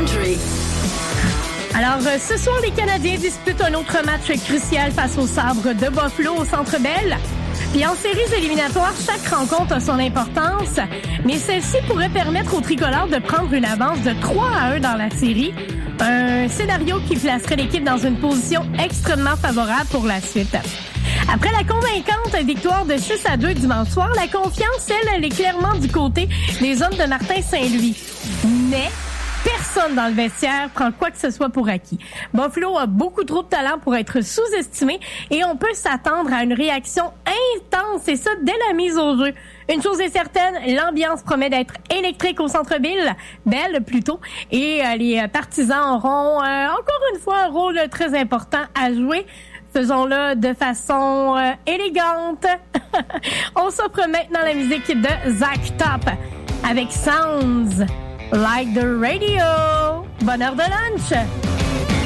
Country. Alors, ce soir, les Canadiens disputent un autre match crucial face aux Sabres de Buffalo au Centre Bell. Puis en séries éliminatoires, chaque rencontre a son importance, mais celle-ci pourrait permettre aux tricolores de prendre une avance de 3-1 dans la série. Un scénario qui placerait l'équipe dans une position extrêmement favorable pour la suite. Après la convaincante victoire de 6-2 dimanche soir, la confiance, elle est clairement du côté des hommes de Martin Saint-Louis. Mais personne dans le vestiaire prend quoi que ce soit pour acquis. Buffalo a beaucoup trop de talent pour être sous-estimé et on peut s'attendre à une réaction intense, et ça dès la mise au jeu. Une chose est certaine, l'ambiance promet d'être électrique au centre-ville, belle plutôt, et les partisans auront encore une fois un rôle très important à jouer. Faisons-le de façon élégante. On s'offre maintenant la musique de Zach Top avec Sounds Like the Radio. Bonne heure de lunch!